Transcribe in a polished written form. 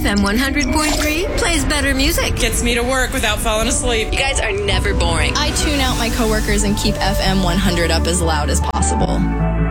FM 100.3 plays better music. Gets me to work without falling asleep. You guys are never boring. I tune out my coworkers and keep FM 100 up as loud as possible.